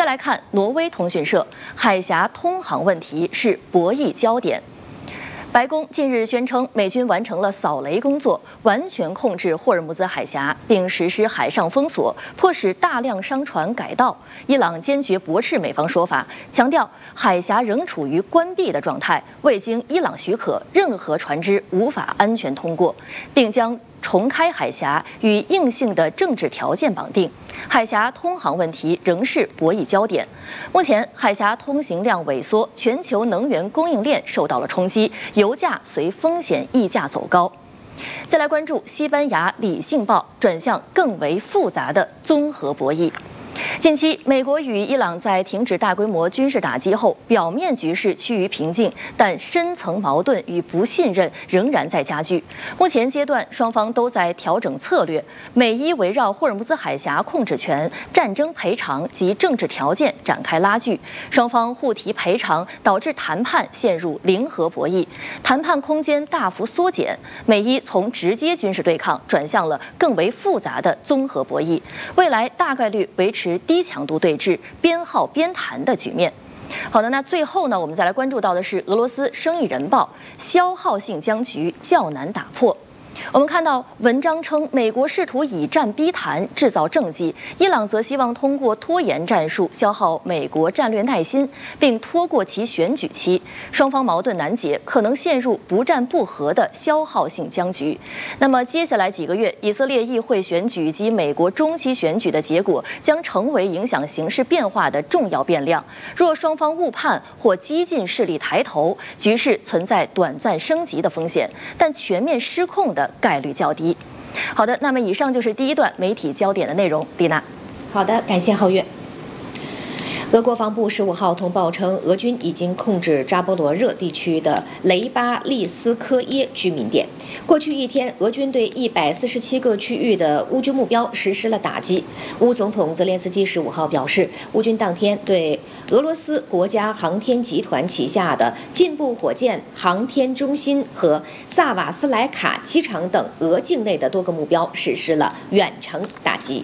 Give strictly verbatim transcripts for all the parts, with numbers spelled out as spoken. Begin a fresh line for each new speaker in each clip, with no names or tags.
再来看挪威通讯社，海峡通航问题是博弈焦点。 白宫近日宣称，美军完成了扫雷工作，完全控制霍尔木兹海峡，并实施海上封锁，迫使大量商船改道。伊朗坚决驳斥美方说法，强调海峡仍处于关闭的状态，未经伊朗许可，任何船只无法安全通过，并将 重开海峡与硬性的政治条件绑定，海峡通航问题仍是博弈焦点。目前，海峡通行量萎缩，全球能源供应链受到了冲击，油价随风险溢价走高。再来关注西班牙《理性报》转向更为复杂的综合博弈。 近期，美国与伊朗在停止大规模军事打击后，表面局势趋于平静，但深层矛盾与不信任仍然在加剧。目前阶段，双方都在调整策略，美伊围绕霍尔木兹海峡控制权、战争赔偿及政治条件展开拉锯，双方互提赔偿，导致谈判陷入零和博弈，谈判空间大幅缩减。美伊从直接军事对抗转向了更为复杂的综合博弈，未来大概率维持 低强度对峙、边耗边谈的局面。好的，那最后呢，我们再来关注到的是俄罗斯《生意人报》消耗性僵局较难打破。 我们看到文章称，美国试图以战逼谈，制造政绩；伊朗则希望通过拖延战术消耗美国战略耐心，并拖过其选举期。双方矛盾难解，可能陷入不战不和的消耗性僵局。那么，接下来几个月，以色列议会选举及美国中期选举的结果将成为影响形势变化的重要变量。若双方误判或激进势力抬头，局势存在短暂升级的风险，但全面失控的 概率较低。好的，那么以上就是第一段媒体焦点的内容。丽娜，
好的，感谢皓月。俄国防部十五号通报称，俄军已经控制扎波罗热地区的雷巴利斯科耶居民点。过去一天，俄军对一百四十七个区域的乌军目标实施了打击。乌总统泽连斯基十五号表示，乌军当天对俄罗斯国家航天集团旗下的进步火箭航天中心和萨瓦斯莱卡机场等俄境内的多个目标实施了远程打击。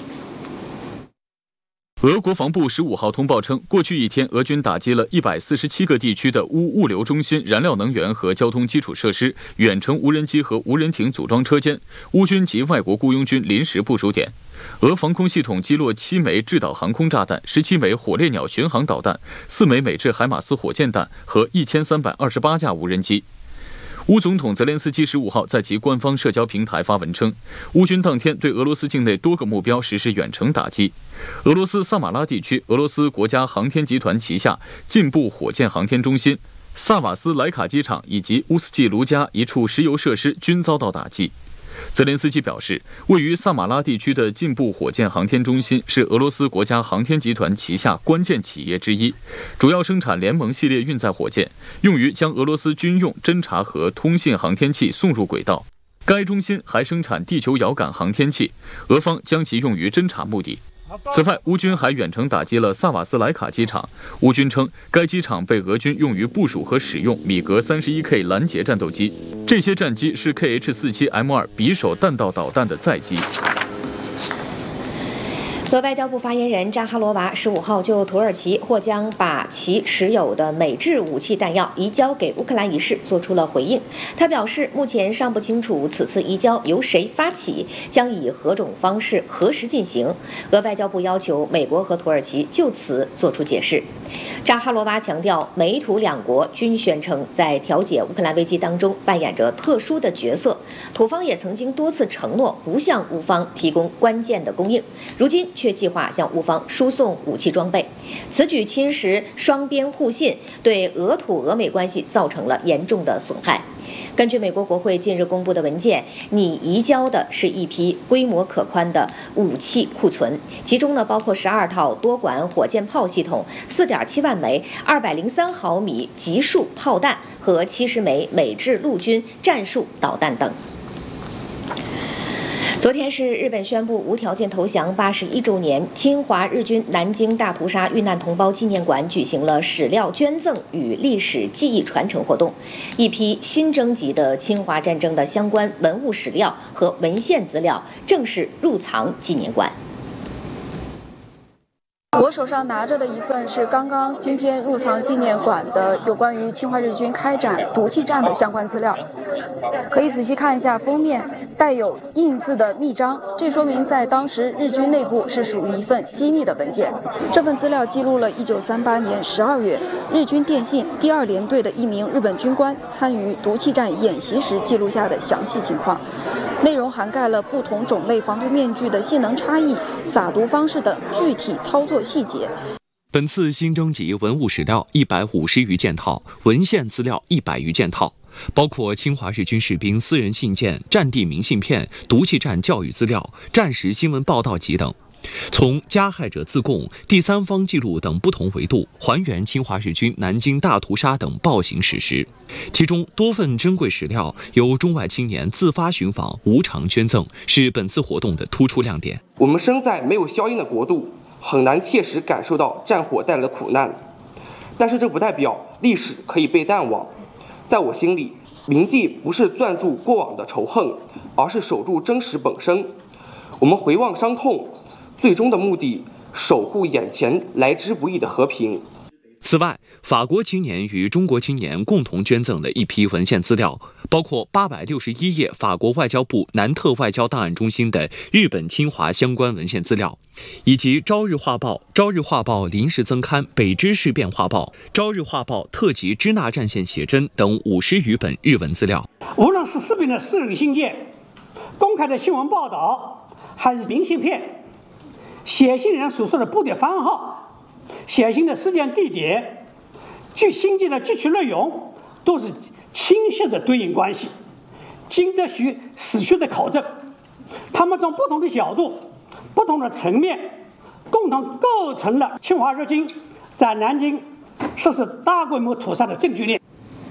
俄国防部十五号通报称，过去一天，俄军打击了一百四十七个地区的乌物流中心、燃料能源和交通基础设施、远程无人机和无人艇组装车间、乌军及外国雇佣军临时部署点。俄防空系统击落七枚制导航空炸弹、十七枚火烈鸟巡航导弹、四枚美制海马斯火箭弹和一千三百二十八架无人机。 乌总统泽连斯基十五号在其官方社交平台发文称，乌军当天对俄罗斯境内多个目标实施远程打击。俄罗斯萨马拉地区，俄罗斯国家航天集团旗下进步火箭航天中心、萨瓦斯莱卡机场以及乌斯季卢加一处石油设施均遭到打击。 泽连斯基表示，位于萨马拉地区的进步火箭航天中心是俄罗斯国家航天集团旗下关键企业之一，主要生产联盟系列运载火箭，用于将俄罗斯军用侦察和通信航天器送入轨道。该中心还生产地球遥感航天器，俄方将其用于侦察目的。 此外，乌军还远程打击了萨瓦斯莱卡机场。乌军称，该机场被俄军用于部署和使用米格三十一 K 拦截战斗机，这些战机是 K H 四十七 M 二匕首弹道导弹的载机。
俄外交部发言人扎哈罗娃十五号就土耳其或将把其持有的美制武器弹药移交给乌克兰一事做出了回应。他表示，目前尚不清楚此次移交由谁发起，将以何种方式、何时进行。俄外交部要求美国和土耳其就此作出解释。扎哈罗娃强调，美土两国均宣称在调解乌克兰危机当中扮演着特殊的角色。土方也曾经多次承诺不向乌方提供关键的供应，如今 却计划向乌方输送武器装备，此举侵蚀双边互信，对俄土俄美关系造成了严重的损害。根据美国国会近日公布的文件，拟移交的是一批规模可观的武器库存，其中呢包括十二套多管火箭炮系统、四点七万枚二百零三毫米集束炮弹和七十枚美制陆军战术导弹等。 昨天是日本宣布无条件投降八十一周年，侵华日军南京大屠杀遇难同胞纪念馆举行了史料捐赠与历史记忆传承活动，一批新征集的侵华战争的相关文物史料和文献资料正式入藏纪念馆。
我手上拿着的一份是刚刚今天入藏纪念馆的有关于侵华日军开展毒气战的相关资料，可以仔细看一下封面带有印字的密章，这说明在当时日军内部是属于一份机密的文件。这份资料记录了一九三八年十二月日军电信第二联队的一名日本军官参与毒气战演习时记录下的详细情况，内容涵盖了不同种类防毒面具的性能差异、撒毒方式等具体操作细节。
本次新征集文物史料一百五十余件套，文献资料一百余件套，包括侵华日军士兵私人信件、战地明信片、毒气战教育资料、战时新闻报道集等，从加害者自供、第三方记录等不同维度还原侵华日军南京大屠杀等暴行史实。其中多份珍贵史料由中外青年自发寻访、无偿捐赠，是本次活动的突出亮点。
我们生在没有硝烟的国度，很难切实感受到战火带来的苦难，但是这不代表历史可以被淡忘。在我心里，铭记不是攥住过往的仇恨，而是守住真实本身。我们回望伤痛，最终的目的，守护眼前来之不易的和平。
此外，法国青年与中国青年共同捐赠了一批文献资料，包括八百六十一页法国外交部南特外交档案中心的日本侵华相关文献资料，以及《朝日画报》《朝日画报》临时增刊《北支事变画报》《朝日画报》特辑支那战线写真等五十余本日文资料。
无论是士兵的私人信件、公开的新闻报道，还是明信片，写信人所说的部队番号、写信的时间地点、据信件的具体内容，都是清晰的对应关系，经得起史学的考证。他们从不同的角度、不同的层面，共同构成了侵华日军在南京实施大规模屠杀的证据链。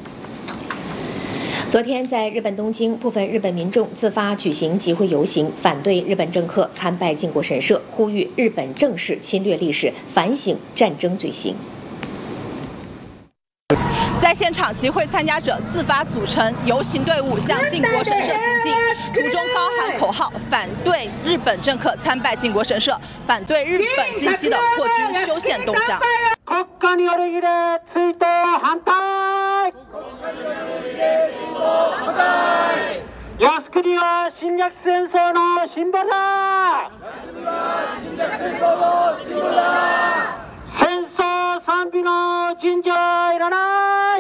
昨天，在日本东京，部分日本民众自发举行集会游行，反对日本政客参拜靖国神社，呼吁日本正视侵略历史，反省战争罪行。
在现场，集会参加者自发组成游行队伍，向靖国神社行进，途中高喊口号，反对日本政客参拜靖国神社，反对日本近期的扩军修宪动向。
国家による異例追悼反対。靖国は侵略戦争のシンボルだ。戦争賛美の神社はいらない。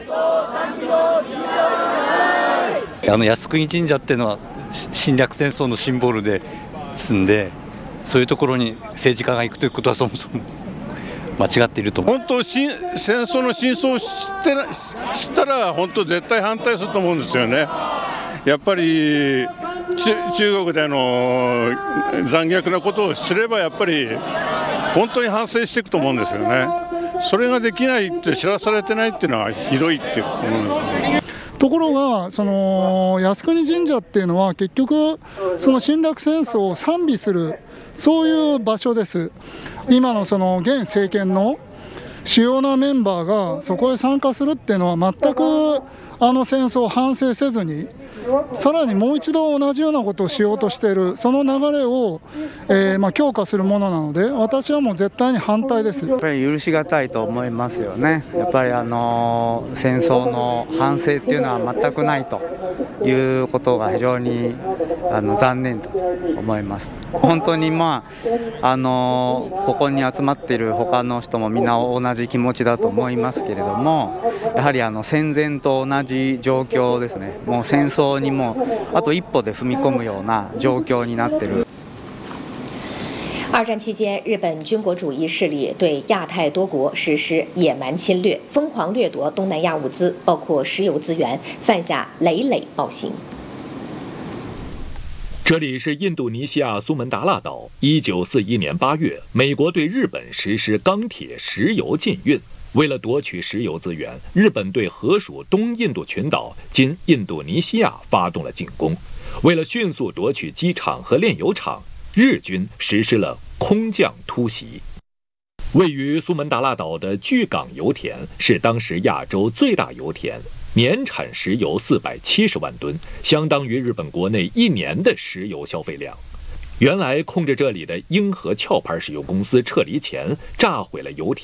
あの靖国神社っていうのは侵略戦争のシンボルですんで、そういうところに政治家が行くということはそもそも間違っていると思う。
本当戦争の真相を知ってな知ったら本当絶対反対すると思うんですよね。やっぱり中国での残虐なことを知ればやっぱり本当に反省していくと思うんですよね。それができないって知らされてないっていうのはひどいって思うんですね。
ところがその靖国神社っていうのは結局その侵略戦争を賛美するそういう場所です。今のその現政権の主要なメンバーがそこへ参加するっていうのは全くあの戦争を反省せずに、さらにもう一度同じようなことをしようとしている、その流れを、えーまあ、強化するものなので、私はもう絶対に反対です。
やっぱり許しがたいと思いますよね。やっぱりあの戦争の反省っていうのは全くないということが非常にあの残念だと思います。本当にまああのここに集まっている他の人もみんな同じ気持ちだと思いますけれども、やはりあの戦前と同じ状況ですね。もう戦争にもあと一歩で踏み込むような状況になっている。
二战期间，日本军国主义势力对亚太多国实施野蛮侵略，疯狂掠夺东南亚物资，包括石油资源，犯下累累暴行。
这里是印度尼西亚苏门答腊岛。一九四一年八月，美国对日本实施钢铁、石油禁运。为了夺取石油资源，日本对荷属东印度群岛（今印度尼西亚）发动了进攻。为了迅速夺取机场和炼油厂，日军实施了空降突袭。位于苏门答腊岛的巨港油田是当时亚洲最大油田，年产石油四百七十万吨，相当于日本国内一年的石油消费量。 原来控制这里的英和壳牌石油公司撤离前炸毁了油田。